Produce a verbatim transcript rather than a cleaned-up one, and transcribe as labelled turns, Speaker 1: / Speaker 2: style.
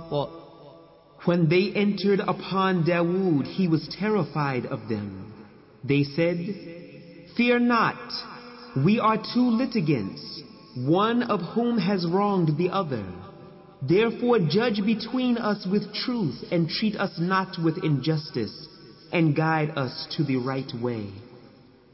Speaker 1: When they entered upon Dawood, he was terrified of them. They said, "Fear not, we are two litigants, one of whom has wronged the other. Therefore judge between us with truth, and treat us not with injustice, and guide us to the right way."